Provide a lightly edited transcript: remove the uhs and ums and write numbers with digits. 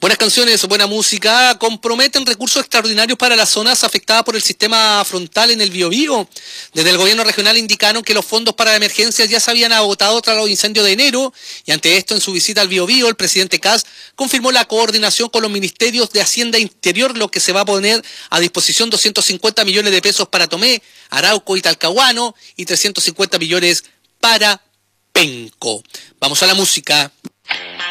Buenas canciones, buena música. Comprometen recursos extraordinarios para las zonas afectadas por el sistema frontal en el Biobío. Desde el gobierno regional indicaron que los fondos para emergencias ya se habían agotado tras los incendios de enero. Y ante esto, en su visita al Biobío, el presidente Kast confirmó la coordinación con los ministerios de Hacienda e Interior, lo que se va a poner a disposición 250 millones de pesos para Tomé, Arauco y Talcahuano y 350 millones para Penco. Vamos a la música.